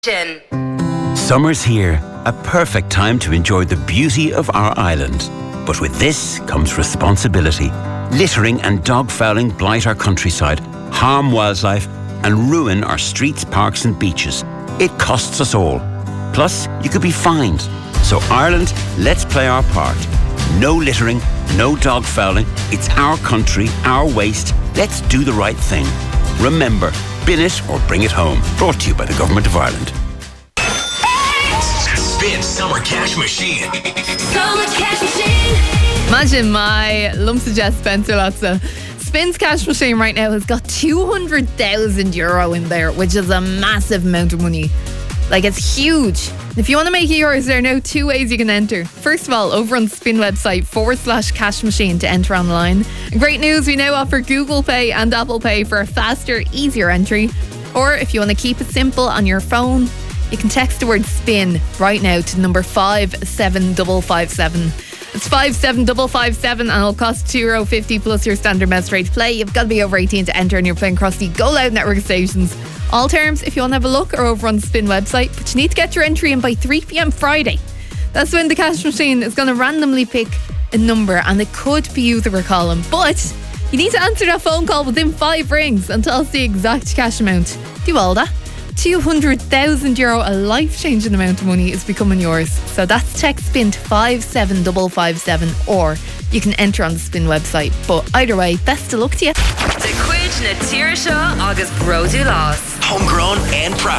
Summer's here, a perfect time to enjoy the beauty of our island. But with this comes responsibility. Littering and dog fouling blight our countryside, harm wildlife and ruin our streets, parks and beaches. It costs us all. Plus, you could be fined. So Ireland, let's play our part. No littering, no dog fouling. It's our country, our waste. Let's do the right thing. Remember, bin it or bring it home. Brought to you by the Government of Ireland. Spin Summer Cash Machine. Summer Cash Machine. Imagine my lumps of Jess Spencer Lotsa. Spin's cash machine right now has got €200,000 in there, which is a massive amount of money. Like, it's huge. If you want to make it yours, there are now two ways you can enter. First of all, over on the Spin website /cash machine to enter online. And great news, we now offer Google Pay and Apple Pay for a faster, easier entry. Or if you want to keep it simple on your phone, you can text the word SPIN right now to number 57557. It's 57557 and it'll cost €2.50 plus your standard message rate to play. You've got to be over 18 to enter and you're playing across the Go Loud network of stations. All terms, if you want to have a look, are over on the Spin website, but you need to get your entry in by 3 p.m. Friday. That's when the cash machine is going to randomly pick a number and it could be you that we're calling. But you need to answer that phone call within 5 rings and tell us the exact cash amount. Do all that. €200,000, a life-changing amount of money is becoming yours. So that's text SPIN to 57557 or you can enter on the Spin website. But either way, best of luck to you. The Quid na Tíre Seo agus Brodú Lás. Homegrown and proud.